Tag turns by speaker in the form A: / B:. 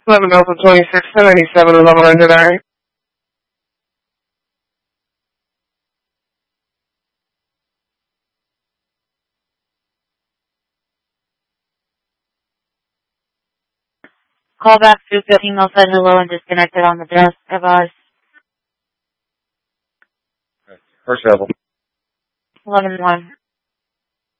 A: 11 Alpha 26, 1097, 1100, alright.
B: Call back 215 said hello and disconnected on the desk. Advice.
C: First level.
B: 11-1.